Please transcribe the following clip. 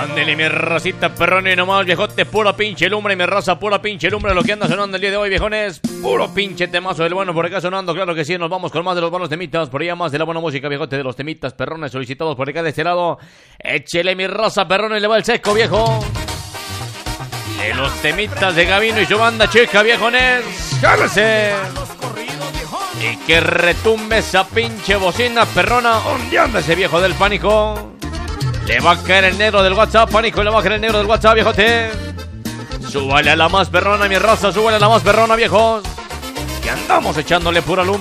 Ándele, mi racita perrona y nomás, viejote, puro pinche lumbre, mi raza, pura pinche lumbre. Lo que anda sonando el día de hoy, viejones, puro pinche temazo del bueno por acá sonando, claro que sí. Nos vamos con más de los buenos temitas, por allá más de la buena música, viejote, de los temitas perrones solicitados por acá de este lado. Échele, mi raza perrona, y le va el seco, viejo. De los temitas de Gabino y su banda chica, viejones. ¡Jálese! Y que retumbe esa pinche bocina perrona. ¿Dónde anda ese viejo del pánico? Le va a caer el negro del WhatsApp, pánico, le va a caer el negro del WhatsApp, viejote. Súbale a la más perrona, mi raza, súbale a la más perrona, viejos. Que andamos echándole pura luz.